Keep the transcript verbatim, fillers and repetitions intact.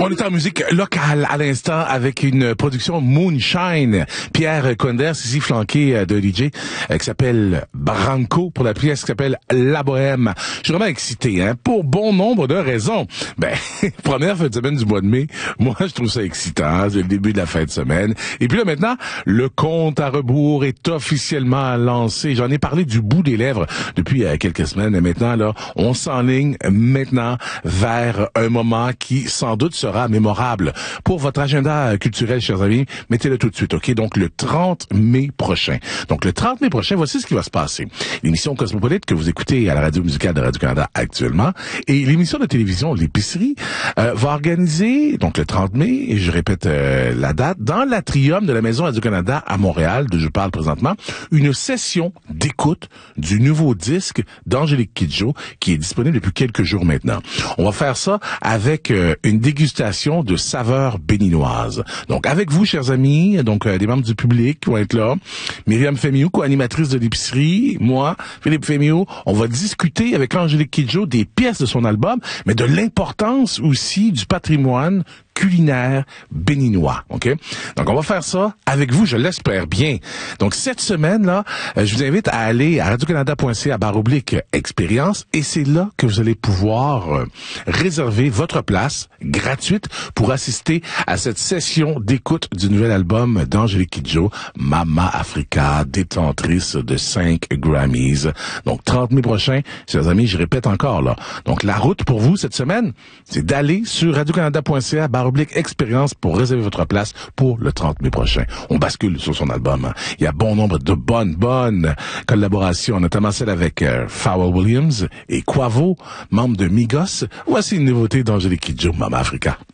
On est en musique locale à l'instant avec une production Moonshine. Pierre Conders, ici flanqué de D J, euh, qui s'appelle Branco pour la pièce qui s'appelle La Bohème. Je suis vraiment excité, hein, pour bon nombre de raisons. Ben, première fin de semaine du mois de mai, moi je trouve ça excitant, c'est le début de la fin de semaine. Et puis là maintenant, le compte à rebours est officiellement lancé. J'en ai parlé du bout des lèvres depuis euh, quelques semaines. Et maintenant, là, on s'enligne maintenant vers un moment qui, sans doute, sera mémorable. Pour votre agenda culturel, chers amis, mettez-le tout de suite, OK? Donc, le trente mai prochain. Donc, le trente mai prochain, voici ce qui va se passer. L'émission Cosmopolite que vous écoutez à la radio musicale de Radio-Canada actuellement et l'émission de télévision L'Épicerie euh, va organiser, donc le trente mai, et je répète euh, la date, dans l'atrium de la Maison Radio-Canada à Montréal, de je parle présentement, une session d'écoute du nouveau disque d'Angélique Kidjo qui est disponible depuis quelques jours maintenant. On va faire ça avec euh, une dégustation de saveurs béninoises. Donc, avec vous, chers amis, donc euh, des membres du public qui vont être là, Myriam Fémiou, co-animatrice de l'Épicerie, moi, Philippe Fémiou, on va discuter avec Angélique Kidjo des pièces de son album, mais de l'importance aussi du patrimoine culinaire béninois, OK? Donc, on va faire ça avec vous, je l'espère bien. Donc, cette semaine-là, euh, je vous invite à aller à radio-canada point c a barre oblique expérience et c'est là que vous allez pouvoir euh, réserver votre place gratuite pour assister à cette session d'écoute du nouvel album d'Angélique Kidjo, Mama Africa, détentrice de cinq Grammys. Donc, trente mai prochain, chers amis, je répète encore, là. Donc, la route pour vous cette semaine, c'est d'aller sur radio-canada point c a barre oblique expérience pour réserver votre place pour le trente mai prochain. On bascule sur son album. Hein. Il y a bon nombre de bonnes, bonnes collaborations, notamment celle avec euh, Pharrell Williams et Quavo, membre de Migos. Voici une nouveauté d'Angélique Kidjo, Mama Africa.